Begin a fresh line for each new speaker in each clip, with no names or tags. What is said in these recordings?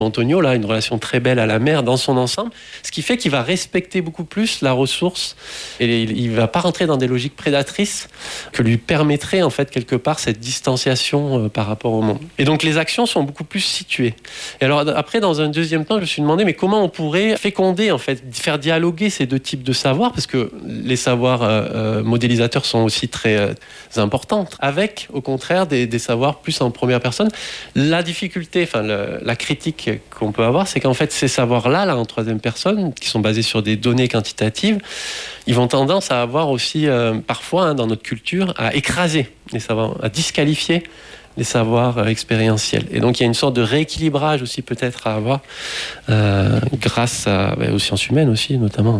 Antonio, là, une relation très belle à la mer dans son ensemble, ce qui fait qu'il va respecter beaucoup plus la ressource et il va pas rentrer dans des logiques prédatrices que lui permettrait en fait quelque part cette distanciation par rapport au monde. Et donc les actions sont beaucoup plus situées. Et alors après, dans un deuxième temps, je me suis demandé mais comment on pourrait féconder en fait, faire dialoguer ces deux types de savoirs, parce que les savoirs modélisateurs sont aussi très importants, avec au contraire des savoirs plus en première personne. La difficulté, enfin la critique qu'on peut avoir, c'est qu'en fait ces savoirs-là, là, en troisième personne, qui sont basés sur des données quantitatives, ils vont tendance à avoir aussi parfois dans notre culture à écraser les savoirs, à disqualifier les savoirs expérientiels. Et donc il y a une sorte de rééquilibrage aussi peut-être à avoir grâce aux sciences humaines aussi notamment.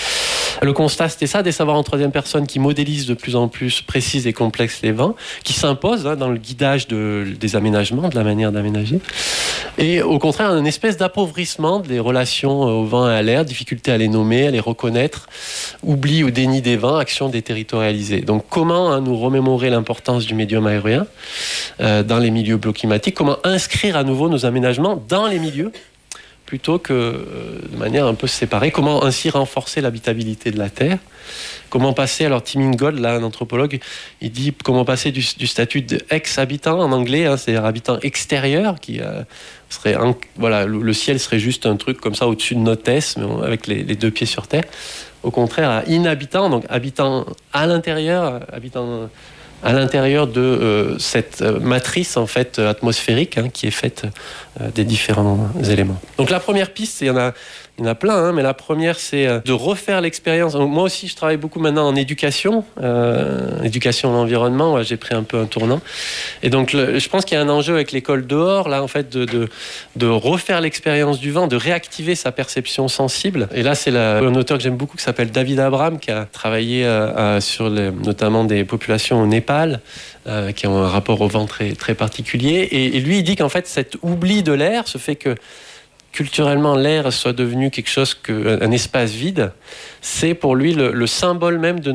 Le constat c'était ça, des savoirs en troisième personne qui modélisent de plus en plus précises et complexes les vents, qui s'imposent dans le guidage des aménagements, de la manière d'aménager. Et au contraire, une espèce d'appauvrissement des relations au vent et à l'air, difficulté à les nommer, à les reconnaître, oubli ou déni des vents, action déterritorialisée. Donc comment nous remémorer l'importance du médium aérien dans les milieux bioclimatiques, comment inscrire à nouveau nos aménagements dans les milieux plutôt que de manière un peu séparée, comment ainsi renforcer l'habitabilité de la Terre, comment passer, alors Tim Ingold, là, un anthropologue, il dit comment passer du statut d'ex-habitant en anglais, c'est-à-dire habitant extérieur, qui serait, voilà, le ciel serait juste un truc comme ça au-dessus de nos têtes, mais avec les deux pieds sur terre, au contraire à inhabitant, donc habitant à l'intérieur, habitant à l'intérieur de cette matrice en fait atmosphérique qui est faite des différents éléments. Donc la première piste, il y en a plein, mais la première c'est de refaire l'expérience. Donc, moi aussi je travaille beaucoup maintenant en éducation, éducation de l'environnement, j'ai pris un peu un tournant. Et donc je pense qu'il y a un enjeu avec l'école dehors, là en fait de refaire l'expérience du vent, de réactiver sa perception sensible. Et là c'est un auteur que j'aime beaucoup qui s'appelle David Abram, qui a travaillé sur notamment des populations au Népal, qui ont un rapport au vent très, très particulier. Et lui, il dit qu'en fait, cet oubli de l'air, ce fait que culturellement l'air soit devenu quelque chose, un espace vide, c'est pour lui le symbole même de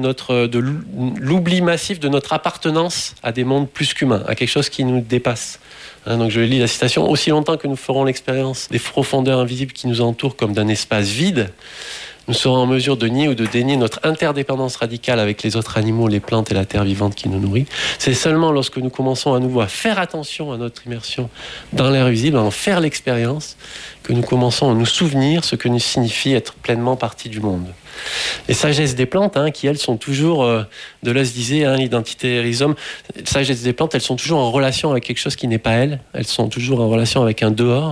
l'oubli massif de notre appartenance à des mondes plus qu'humains, à quelque chose qui nous dépasse. Donc je lis la citation: aussi longtemps que nous ferons l'expérience des profondeurs invisibles qui nous entourent comme d'un espace vide, nous serons en mesure de nier ou de dénier notre interdépendance radicale avec les autres animaux, les plantes et la terre vivante qui nous nourrit. C'est seulement lorsque nous commençons à nouveau à faire attention à notre immersion dans l'air visible, à en faire l'expérience, que nous commençons à nous souvenir ce que nous signifie être pleinement partie du monde. Les sagesses des plantes, qui elles sont toujours, Deleuze disait, l'identité rhizome, les sagesses des plantes, elles sont toujours en relation avec quelque chose qui n'est pas elles, elles sont toujours en relation avec un dehors.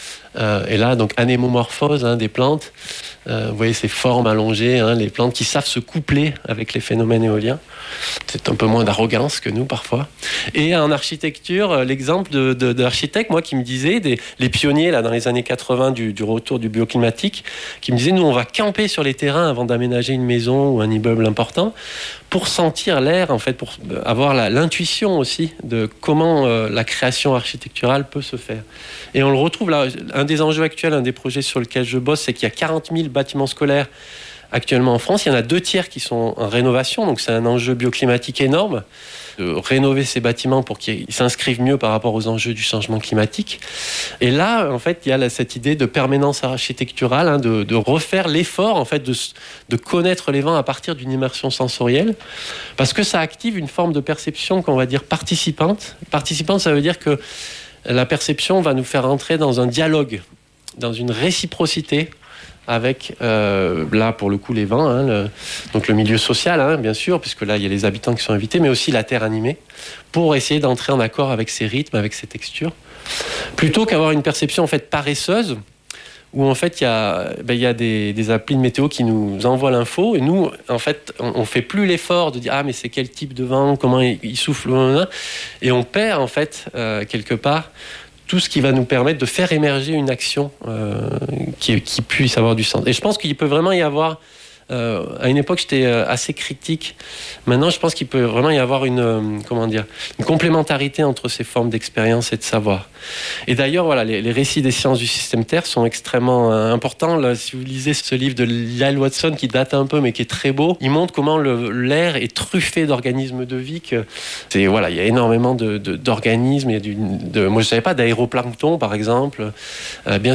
Et là, donc, anémomorphose des plantes. Vous voyez ces formes allongées, les plantes qui savent se coupler avec les phénomènes éoliens. C'est un peu moins d'arrogance que nous, parfois. Et en architecture, l'exemple d'architectes, moi, qui me disaient, les pionniers, là, dans les années 80 du retour du bioclimatique, qui me disaient, nous, on va camper sur les terrains avant d'aménager une maison ou un immeuble important, pour sentir l'air, en fait, pour avoir l'intuition aussi de comment la création architecturale peut se faire. Et on le retrouve là, un des enjeux actuels, un des projets sur lesquels je bosse, c'est qu'il y a 40 000 bâtiments scolaires actuellement en France. Il y en a 2/3 qui sont en rénovation, donc c'est un enjeu bioclimatique énorme, de rénover ces bâtiments pour qu'ils s'inscrivent mieux par rapport aux enjeux du changement climatique. Et là, en fait, il y a cette idée de permanence architecturale, de refaire l'effort, en fait, de connaître les vents à partir d'une immersion sensorielle, parce que ça active une forme de perception qu'on va dire participante. Participante, ça veut dire que la perception va nous faire entrer dans un dialogue, dans une réciprocité avec, là pour le coup, les vents, donc le milieu social, bien sûr, puisque là il y a les habitants qui sont invités, mais aussi la terre animée, pour essayer d'entrer en accord avec ses rythmes, avec ses textures, plutôt qu'avoir une perception en fait paresseuse, où en fait il y a des applis de météo qui nous envoient l'info, et nous, en fait, on fait plus l'effort de dire mais c'est quel type de vent, comment il souffle, et on perd en fait quelque part tout ce qui va nous permettre de faire émerger une action qui puisse avoir du sens. Et je pense qu'il peut vraiment y avoir À une époque, j'étais assez critique. Maintenant, je pense qu'il peut vraiment y avoir une complémentarité entre ces formes d'expérience et de savoir. Et d'ailleurs, voilà, les récits des sciences du système Terre sont extrêmement importants. Là, si vous lisez ce livre de Lyell Watson, qui date un peu, mais qui est très beau, il montre comment l'air est truffé d'organismes de vie. Il y a énormément d'organismes. Moi, je ne savais pas, d'aéroplancton, par exemple. Bien